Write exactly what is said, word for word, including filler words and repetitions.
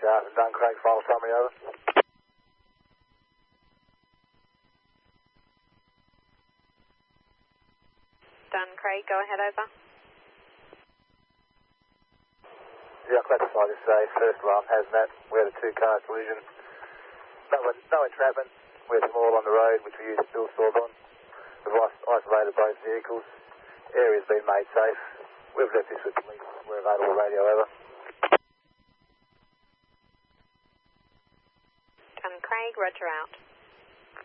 Charles and Dun Craig, final summary over. Dun Craig, go ahead over. Yeah, I classify this as first alarm hazmat. We had a two-car collision. No, no entrapment. We had small on the road, which we used spill saws on. We've isolated both vehicles. Area's been made safe. We've left this with police. We're available radio over. Dun Craig, roger out.